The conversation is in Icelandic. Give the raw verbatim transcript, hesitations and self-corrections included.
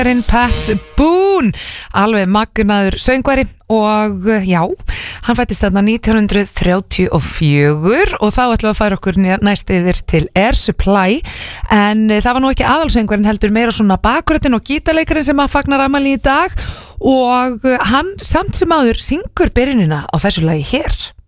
Pat Boone, alveg magnaður söngvari og já, hann fættist þarna nítján hundruð þrjátíu og fjögur og þá ætlum við að færa okkur næst yfir til Air Supply en það var nú ekki aðalsöngvarinn heldur meira svona bakröddin og gítarleikarinn sem að fagnar afmæli í dag og hann samt sem áður syngur byrjunina á þessu lagi hér.